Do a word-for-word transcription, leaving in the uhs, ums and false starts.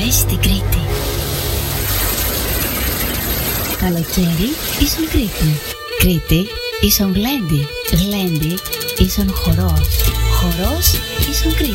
αρέσει την Κρήτη. Καλοκαίρι ίσον Κρήτη. Κρήτη ίσον Γλέντι. Γλέντι ίσον χορός. Χορός ίσον Κρήτη.